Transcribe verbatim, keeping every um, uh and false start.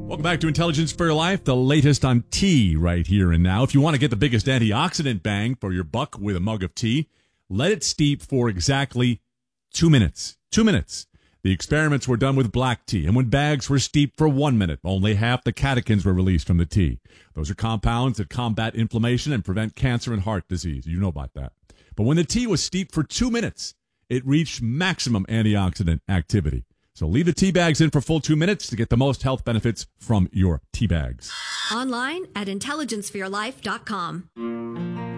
Welcome back to Intelligence for Your Life, the latest on tea right here and now. If you want to get the biggest antioxidant bang for your buck with a mug of tea, let it steep for exactly two minutes. Two minutes. The experiments were done with black tea, and when bags were steeped for one minute, only half the catechins were released from the tea. Those are compounds that combat inflammation and prevent cancer and heart disease. You know about that. But when the tea was steeped for two minutes, it reached maximum antioxidant activity. So leave the tea bags in for full two minutes to get the most health benefits from your tea bags. Online at intelligence for your life dot com.